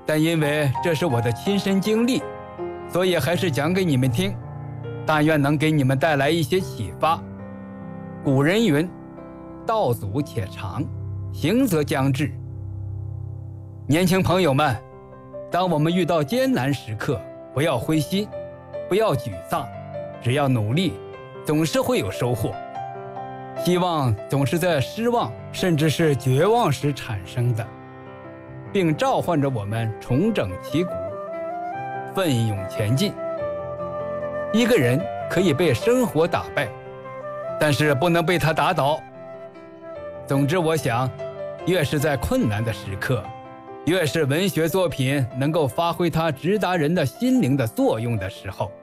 但因为这是我的亲身经历，所以还是讲给你们听，但愿能给你们带来一些启发。古人云：道阻且长，行则将至。年轻朋友们，当我们遇到艰难时刻，不要灰心，不要沮丧，只要努力，总是会有收获。希望总是在失望甚至是绝望时产生的，并召唤着我们重整旗鼓，奋勇前进。一个人可以被生活打败，但是不能被它打倒。总之，我想，越是在困难的时刻，越是文学作品能够发挥它直达人的心灵的作用的时候，